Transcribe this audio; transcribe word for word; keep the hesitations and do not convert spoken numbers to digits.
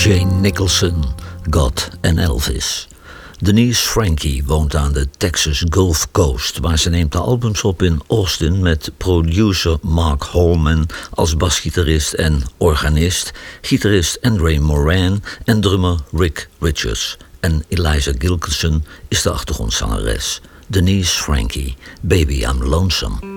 Jane Nicholson, God en Elvis. Denise Frankie woont aan de Texas Gulf Coast, waar ze neemt de albums op in Austin met producer Mark Holman als basgitarist en organist, gitarist Andre Moran en drummer Rick Richards. En Eliza Gilkinson is de achtergrondzangeres. Denise Frankie, Baby I'm Lonesome.